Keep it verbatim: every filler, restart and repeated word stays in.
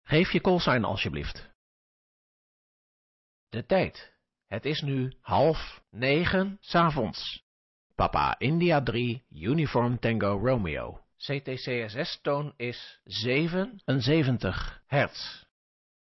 Geef je callsign alsjeblieft. De tijd. Het is nu half negen 's avonds. Papa India drie, Uniform Tango Romeo. C T C S S-toon is zevenenzeventig hertz.